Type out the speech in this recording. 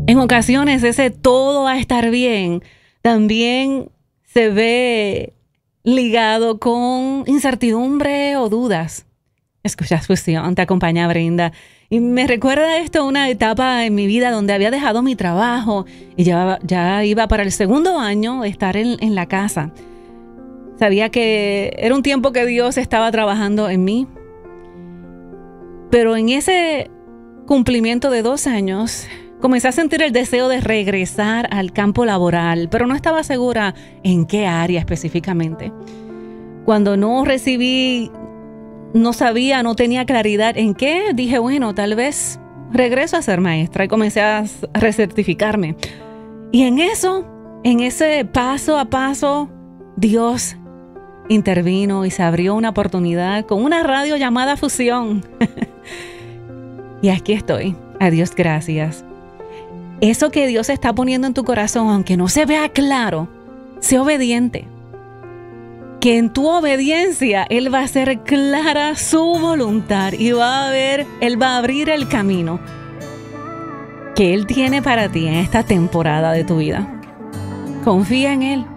En ocasiones ese todo va a estar bien también se ve ligado con incertidumbre o dudas. Escuchas Fusión, te acompaña Brenda. Y me recuerda esto una etapa en mi vida donde había dejado mi trabajo y ya iba para el segundo año de estar en la casa. Sabía que era un tiempo que Dios estaba trabajando en mí. Pero en ese cumplimiento de 2 años, comencé a sentir el deseo de regresar al campo laboral, pero no estaba segura en qué área específicamente. Cuando no sabía, no tenía claridad en qué, dije, bueno, tal vez regreso a ser maestra y comencé a recertificarme. Y en ese paso a paso, Dios intervino y se abrió una oportunidad con una radio llamada Fusión. Y aquí estoy. A Dios gracias. Eso que Dios está poniendo en tu corazón, aunque no se vea claro, sé obediente. Que en tu obediencia Él va a hacer clara su voluntad y Él va a abrir el camino que Él tiene para ti en esta temporada de tu vida. Confía en Él.